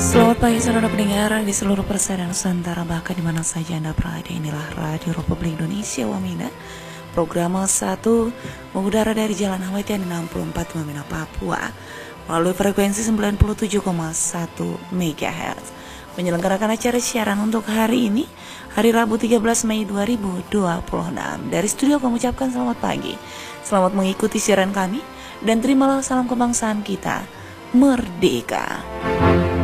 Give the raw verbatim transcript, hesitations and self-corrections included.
Selamat pagi saudara pendengar di seluruh persada Nusantara, bahkan di mana saja Anda berada. Inilah Radio Republik Indonesia Wamena, program satu mengudara dari Jalan Hawatian enam puluh empat Wamena, Papua, melalui frekuensi sembilan puluh tujuh koma satu megahertz. Menyelenggarakan acara siaran untuk hari ini, hari Rabu tiga belas Mei dua ribu dua puluh enam. Dari studio kami ucapkan selamat pagi, selamat mengikuti siaran kami, dan terimalah salam kebangsaan kita, merdeka.